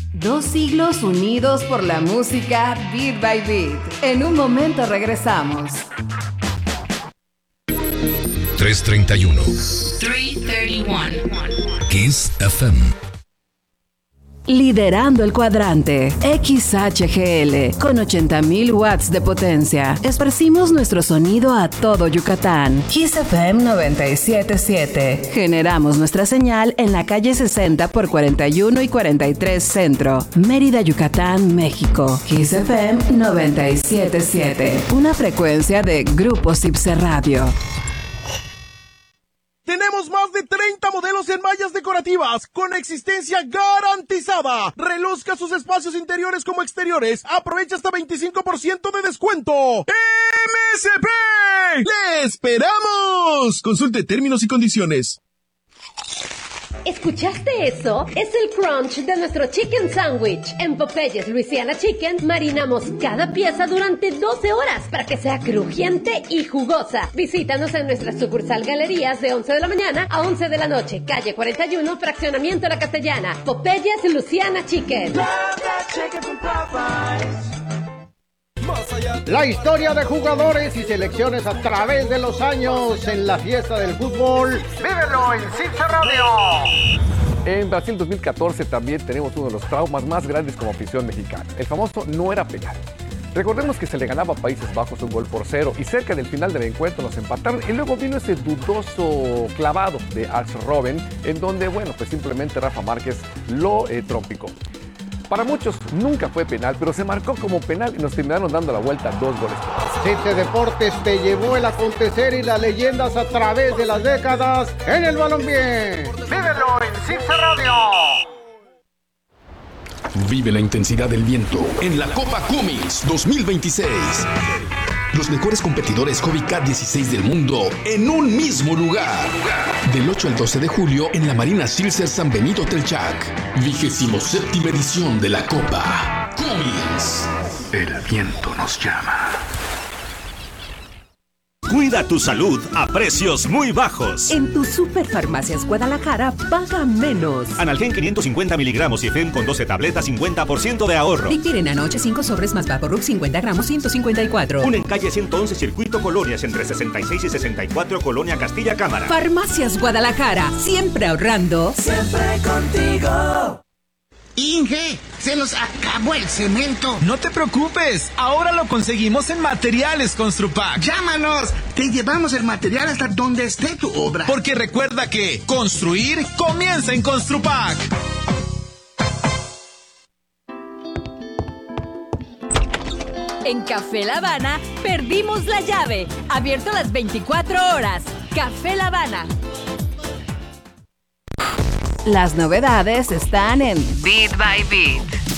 2 siglos unidos por la música Beat by Beat. En un momento regresamos. 331. 331. Kiss FM. Liderando el cuadrante, XHGL, con 80.000 watts de potencia. Esparcimos nuestro sonido a todo Yucatán. Kiss FM 97.7. Generamos nuestra señal en la calle 60 por 41 y 43 Centro, Mérida, Yucatán, México. Kiss FM 97.7. Una frecuencia de Grupo Cipse Radio. Tenemos más de 30 modelos en mallas decorativas con existencia garantizada. Reluzca sus espacios interiores como exteriores. Aprovecha hasta 25% de descuento. ¡MSP! ¡Le esperamos! Consulte términos y condiciones. ¿Escuchaste eso? Es el crunch de nuestro chicken sandwich. En Popeyes Louisiana Chicken marinamos cada pieza durante 12 horas para que sea crujiente y jugosa. Visítanos en nuestra sucursal Galerías de 11 de la mañana a 11 de la noche, calle 41, fraccionamiento La Castellana. Popeyes Louisiana Chicken. La historia de jugadores y selecciones a través de los años en la fiesta del fútbol. ¡Vívelo en Cipse Radio! En Brasil 2014 también tenemos uno de los traumas más grandes como afición mexicana. El famoso no era penal. Recordemos que se le ganaba a Países Bajos 1-0 y cerca del final del encuentro nos empataron y luego vino ese dudoso clavado de Arjen Robben en donde, bueno, pues simplemente Rafa Márquez lo trompicó. Para muchos nunca fue penal, pero se marcó como penal y nos terminaron dando la vuelta 2 goles. Cipse Deportes te llevó el acontecer y las leyendas a través de las décadas en el balompié. ¡Vívelo en Cipse Radio! Vive la intensidad del viento en la Copa Cummins 2026. Los mejores competidores Hobby Cat 16 del mundo en un mismo lugar. Del 8 al 12 de julio en la Marina Silser San Benito Telchac. 27ª edición de la Copa Cummins. El viento nos llama. Cuida tu salud a precios muy bajos. En tu Superfarmacias Guadalajara, paga menos. Analgen 550 miligramos y Efem con 12 tabletas, 50% de ahorro. Dictiren anoche 5 sobres más Vaporub 50 gramos, 154. Un en calle 111, Circuito Colonias, entre 66 y 64, Colonia Castilla Cámara. Farmacias Guadalajara, siempre ahorrando. Siempre contigo. Inge, se nos acabó el cemento. No te preocupes, ahora lo conseguimos en Materiales Construpac. Llámanos, te llevamos el material hasta donde esté tu obra. Porque recuerda que construir comienza en Construpac. En Café La Habana perdimos la llave. Abierto las 24 horas. Café La Habana. Las novedades están en Beat by Beat.